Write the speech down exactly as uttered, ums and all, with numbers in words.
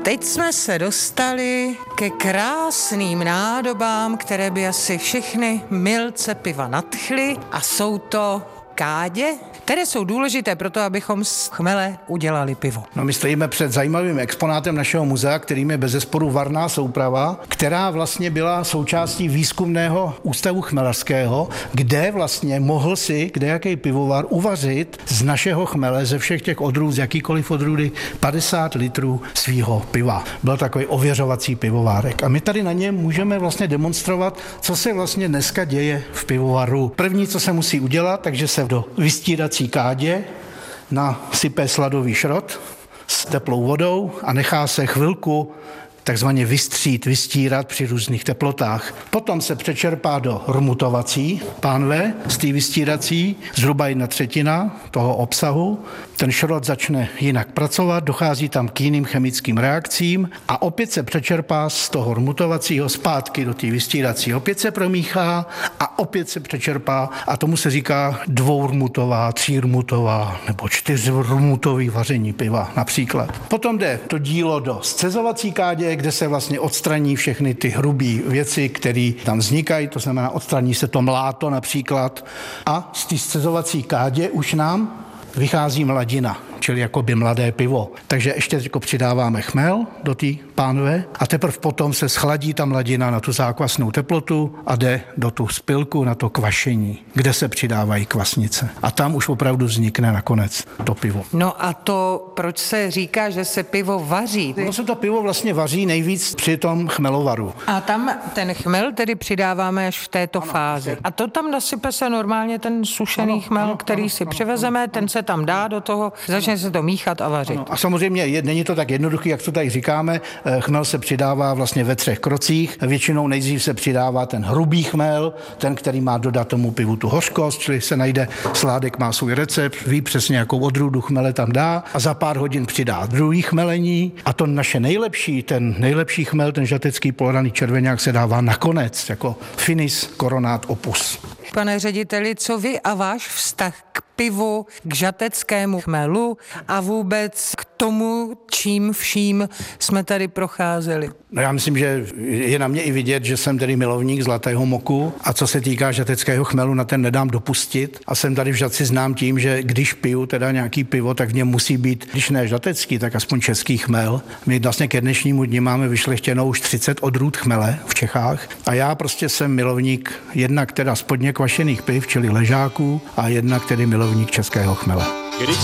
Teď jsme se dostali ke krásným nádobám, které by asi všechny milce piva nadchly, a jsou to kádě, které jsou důležité pro to, abychom z chmele udělali pivo. No, my stojíme před zajímavým exponátem našeho muzea, kterým je bezesporu varná souprava, která vlastně byla součástí výzkumného ústavu chmelařského, kde vlastně mohl si kdejaký pivovar uvařit z našeho chmele, ze všech těch odrůd, z jakýkoliv odrůdy, padesát litrů svýho piva. Byl takový ověřovací pivovárek. A my tady na něm můžeme vlastně demonstrovat, co se vlastně dneska děje v pivovaru. První, co se musí udělat, takže se do vystírací kádě nasype sladový šrot s teplou vodou a nechá se chvilku takzvaně vystřít, vystírat při různých teplotách. Potom se přečerpá do rmutovací pánve z té vystírací, zhruba jedna třetina toho obsahu. Ten šrot začne jinak pracovat, dochází tam k jiným chemickým reakcím a opět se přečerpá z toho rmutovacího zpátky do té vystírací. Opět se promíchá a opět se přečerpá a tomu se říká dvourmutová, třírmutová nebo čtyřrmutový vaření piva například. Potom jde to dílo do scezovací kádě, kde se vlastně odstraní všechny ty hrubé věci, které tam vznikají, to znamená odstraní se to mláto například a z té scezovací kádě už nám vychází mladina, čili jakoby mladé pivo. Takže ještě jako přidáváme chmel do té pánve a teprve potom se schladí ta mladina na tu zákvasnou teplotu a jde do tu spilku na to kvašení, kde se přidávají kvasnice. A tam už opravdu vznikne nakonec to pivo. No a to, proč se říká, že se pivo vaří? No se to pivo vlastně vaří nejvíc při tom chmelovaru. A tam ten chmel tedy přidáváme až v této ano, fázi. A to tam nasype se normálně ten sušený ano, chmel, ano, který ano, si ano, přivezeme, ano, ten se tam dá do toho, začne se to míchat a vařit. Ano. A samozřejmě je, není to tak jednoduché, jak to tady říkáme. Chmel se přidává vlastně ve třech krocích. Většinou nejdřív se přidává ten hrubý chmel, ten, který má dodat tomu pivu tu hořkost, čili se najde, sládek má svůj recept, ví přesně, jakou odrůdu chmele tam dá a za pár hodin přidá druhý chmelení a to naše nejlepší, ten nejlepší chmel, ten žatecký poloraný červeňák se dává nakonec, jako finis coronat opus. Pane řediteli, co vy a váš vztah k pivu, k žateckému chmelu a vůbec k tomu, čím vším jsme tady procházeli? No já myslím, že je na mě i vidět, že jsem tedy milovník zlatého moku a co se týká žateckého chmelu, na ten nedám dopustit a jsem tady v Žatci znám tím, že když piju teda nějaký pivo, tak v něm musí být, když ne žatecký, tak aspoň český chmel. My vlastně ke dnešnímu dni máme vyšlechtěnou už třicet odrůd chmele v Čechách a já prostě jsem milovník jednak teda spodně kvašených piv, čili ležáků a jednak tedy milovník českého chmele.